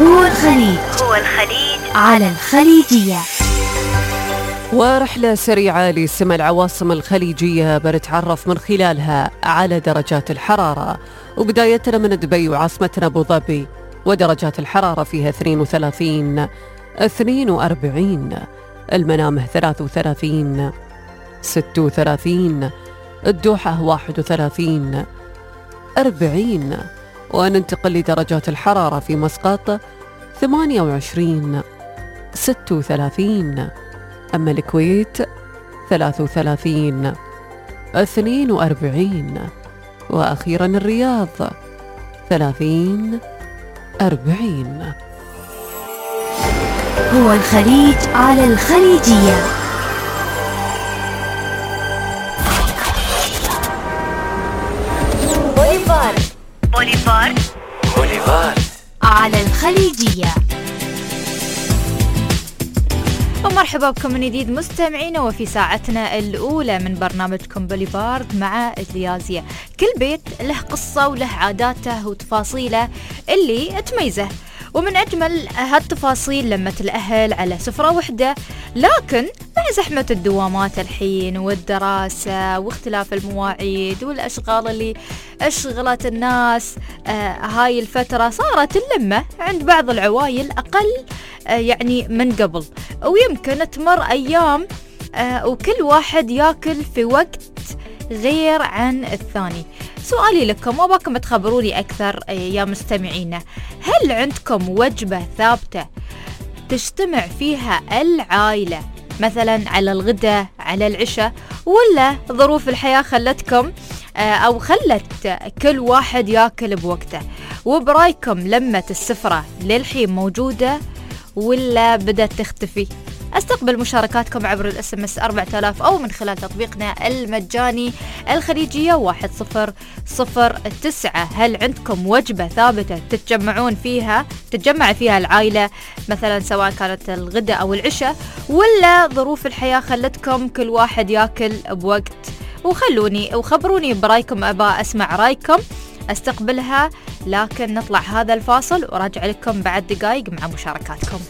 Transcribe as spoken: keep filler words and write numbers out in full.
هو الخليج هو الخليج على الخليجية. ورحلة سريعة لسمى العواصم الخليجية بنتعرف من خلالها على درجات الحرارة، وبدايتنا من دبي وعاصمتنا أبو ظبي، ودرجات الحرارة فيها اثنين وثلاثين اثنين وأربعين، المنامه ثلاثة وثلاثين ستة وثلاثين، الدوحة واحد وثلاثين أربعين، وننتقل لدرجات الحرارة في مسقط ثمانية وعشرين ستة وثلاثين، أما الكويت ثلاثة وثلاثين اثنين وأربعين، وأخيرا الرياض ثلاثين أربعين. هو الخليج على الخليجية. بوليفار بوليفار بوليفار على الخليجية. ومرحبا بكم من جديد مستمعينا، وفي ساعتنا الأولى من برنامجكم بوليفارد مع اليازية. كل بيت له قصة وله عاداته وتفاصيله اللي تميزه، ومن أجمل هالتفاصيل لمة الأهل على سفرة وحدة. لكن مع زحمة الدوامات الحين والدراسة واختلاف المواعيد والأشغال اللي أشغلت الناس آه هاي الفترة، صارت اللمة عند بعض العوائل أقل آه يعني من قبل، ويمكن تمر أيام آه وكل واحد ياكل في وقت غير عن الثاني. سؤالي لكم، واباكم تخبروني أكثر يا مستمعينا، هل عندكم وجبة ثابتة تجتمع فيها العائلة مثلا على الغداء على العشاء، ولا ظروف الحياة خلتكم أو خلت كل واحد ياكل بوقته؟ وبرايكم لمة السفرة للحين موجودة ولا بدأت تختفي؟ استقبل مشاركاتكم عبر الاس ام اس أربعة آلاف او من خلال تطبيقنا المجاني الخليجية واحد صفر صفر تسعة. هل عندكم وجبة ثابتة تتجمعون فيها تتجمع فيها العائلة مثلا سواء كانت الغداء او العشاء، ولا ظروف الحياة خلتكم كل واحد ياكل بوقت؟ وخلوني وخبروني برايكم، ابا اسمع رايكم استقبلها. لكن نطلع هذا الفاصل وراجع لكم بعد دقائق مع مشاركاتكم.